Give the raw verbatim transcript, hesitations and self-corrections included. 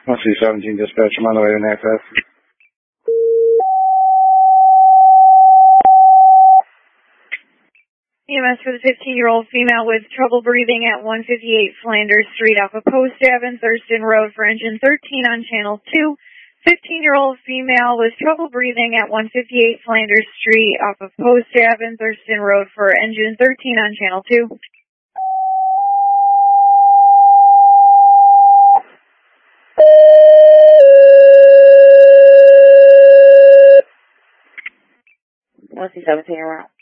one C seventeen dispatch, I'm on the way to N A F S. E M S for the fifteen-year-old female with trouble breathing at one fifty-eight Flanders Street off of Post Ave, Thurston Road for engine thirteen on channel two. fifteen-year-old female with trouble breathing at one fifty-eight Flanders Street off of Post Ave, Thurston Road for engine thirteen on channel two. one C seventeen around.